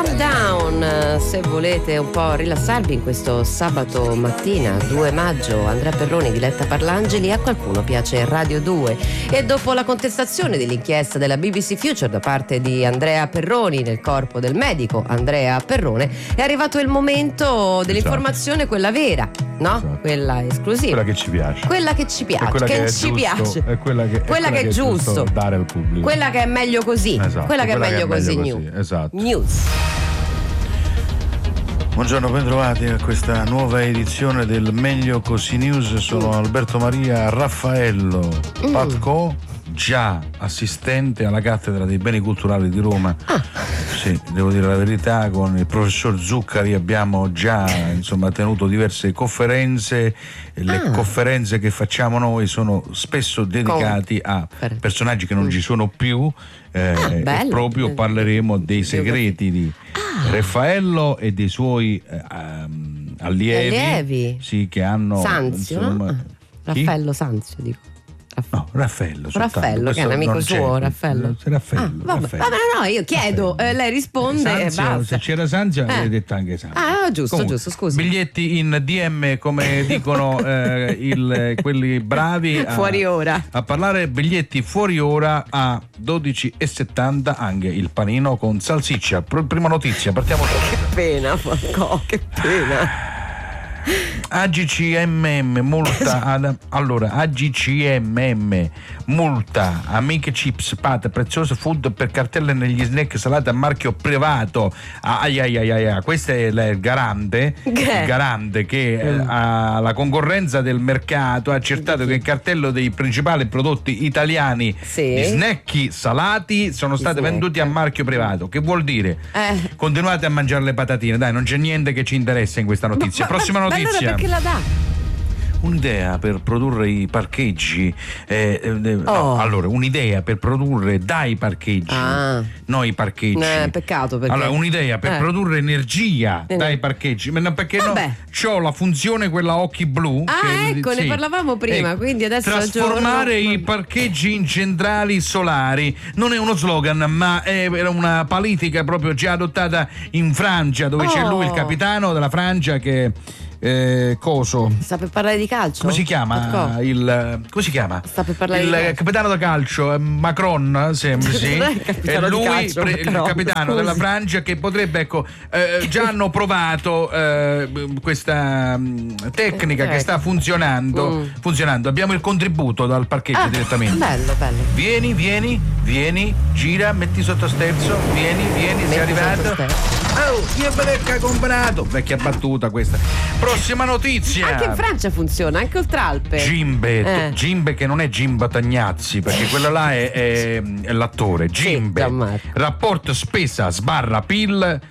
Calm Down, se volete un po' rilassarvi in questo sabato mattina 2 maggio. Andrea Perroni, Diletta Parlangeli. A qualcuno piace Radio 2 e dopo la contestazione dell'inchiesta della BBC Future da parte di Andrea Perroni nel corpo del medico Andrea Perrone è arrivato il momento dell'informazione, quella vera, no? Esatto. Quella esclusiva, quella che ci piace, quella che ci piace, quella che ci piace, è quella che è giusto dare al pubblico, quella che è meglio così, esatto, quella che è meglio così. Esatto. News. Buongiorno, bentrovati a questa nuova edizione del Meglio Così News. Sono Alberto Maria Raffaello Patco, già assistente alla cattedra dei beni culturali di Roma. Sì, devo dire la verità, con il professor Zuccari abbiamo già tenuto diverse conferenze. Le conferenze che facciamo noi sono spesso dedicati a personaggi che non ci sono più, e proprio parleremo dei segreti di Raffaello e dei suoi allievi. Sì, che hanno Sanzio, Raffaello Sanzio, dico. No, Raffaello che è un amico suo, Raffaello. Vabbè, no, io chiedo, lei risponde e basta. Se c'era Sanzio avrei detto anche Sanzio. Giusto, Comunque, giusto, scusi. Biglietti in DM, come dicono quelli bravi fuori ora a parlare, biglietti fuori ora a 12,70, anche il panino con salsiccia. Prima notizia, partiamo. Che pena, Falcò, che pena. AGCMM multa AGCMM multa Amiche Chips, Pat, Prezioso Food per cartelle negli snack salati a marchio privato. Questo è il garante che alla concorrenza del mercato ha accertato che il cartello dei principali prodotti italiani di snack salati sono stati venduti a marchio privato. Che vuol dire? Continuate a mangiare le patatine, dai, non c'è niente che ci interessa in questa notizia. Prossima notizia. Allora perché la dà? Un'idea per produrre i parcheggi, allora un'idea per produrre dai parcheggi, no i parcheggi. Peccato, perché allora un'idea per produrre energia dai parcheggi, perché c'ho la funzione quella occhi blu. Ne parlavamo prima, quindi adesso trasformare i parcheggi in centrali solari. Non è uno slogan, ma è una politica proprio già adottata in Francia, dove c'è lui, il capitano della Francia, che coso. Sta per parlare di calcio? Come si chiama? Come si chiama? Sta per parlare il capitano da calcio, Macron, sembra, sì. È lui, il capitano della Francia, che potrebbe, già hanno provato questa tecnica che sta funzionando. Abbiamo il contributo dal parcheggio direttamente. Bello. Vieni, gira, metti sotto sterzo, vieni, sei arrivato. Io che ha comprato. Vecchia battuta questa. Prossima notizia. Anche in Francia funziona, anche oltre Alpe. Gimbe, che non è Gimba Tagnazzi, perché quella là è l'attore. Gimbe. Rapporto spesa sbarra PIL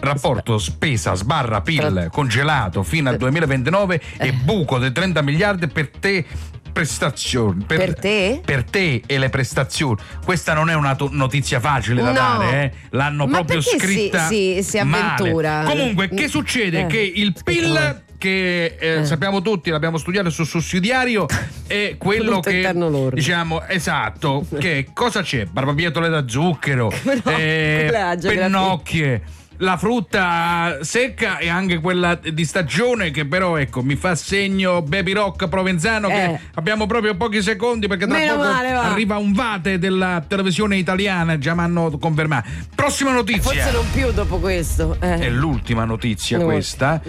congelato fino al 2029 e buco di 30 miliardi per te. Prestazioni per te e le prestazioni. Questa non è una notizia facile da dare, l'hanno proprio scritta si avventura male. Comunque, che succede? Che il PIL, che sappiamo tutti, l'abbiamo studiato sul sussidiario, è quello che diciamo, esatto, che cosa c'è? Barbabietole da zucchero, pennocchie, la frutta secca e anche quella di stagione, che però mi fa segno Baby Rock Provenzano, che abbiamo proprio pochi secondi, perché tra poco arriva un vate della televisione italiana, già mi hanno confermato. Prossima notizia. Forse non più dopo questo. È l'ultima notizia questa.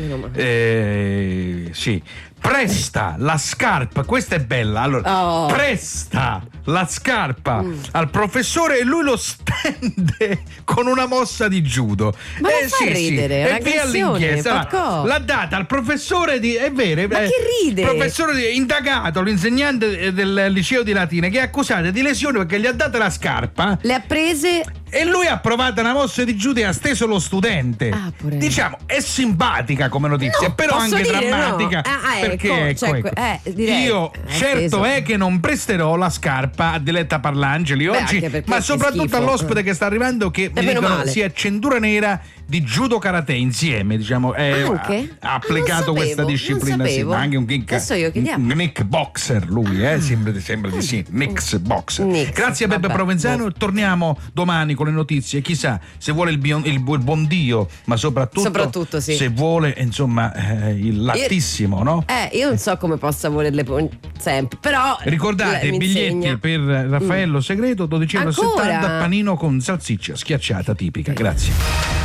Sì. Presta la scarpa, questa è bella. Allora, presta la scarpa al professore e lui lo stende con una mossa di judo. Ma fa ridere, e via l'inchiesta. L'ha data al professore è vero. Ma che ride? Professore indagato, l'insegnante del liceo di Latina, che è accusato di lesioni perché gli ha dato la scarpa. Le ha prese. E lui ha provato una mossa di judo e ha steso lo studente. Diciamo, è simpatica come notizia, però anche drammatica. Perché io certo è che non presterò la scarpa a Diletta Parlangeli oggi, ma soprattutto all'ospite che sta arrivando, che mi dicono sia cintura nera di judo karate insieme, diciamo, ha applicato questa disciplina, sì, ma anche un kickboxer lui, sembra di sì, boxer. Grazie a Beppe Provenzano, torniamo domani con le notizie, chissà se vuole il buon Dio, ma soprattutto sì, se vuole insomma il lattissimo, no? Io non so come possa volerle sempre, però ricordate i biglietti per Raffaello Segreto, 12,70 €, panino con salsiccia schiacciata tipica. Grazie.